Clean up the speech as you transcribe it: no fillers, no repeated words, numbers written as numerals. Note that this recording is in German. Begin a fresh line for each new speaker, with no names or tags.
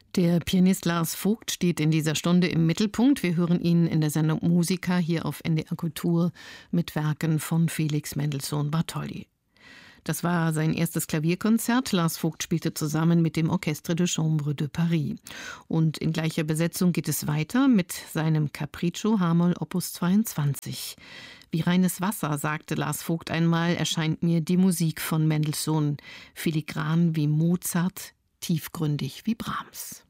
Der Pianist Lars Vogt steht in dieser Stunde im Mittelpunkt. Wir hören ihn in der Sendung Musica hier auf NDR Kultur mit Werken von Felix Mendelssohn Bartholdy. Das war sein erstes Klavierkonzert. Lars Vogt spielte zusammen mit dem Orchestre de Chambre de Paris. Und in gleicher Besetzung geht es weiter mit seinem Capriccio H-Moll Opus 22. Wie reines Wasser, sagte Lars Vogt einmal, erscheint mir die Musik von Mendelssohn. Filigran wie Mozart, tiefgründig wie Brahms.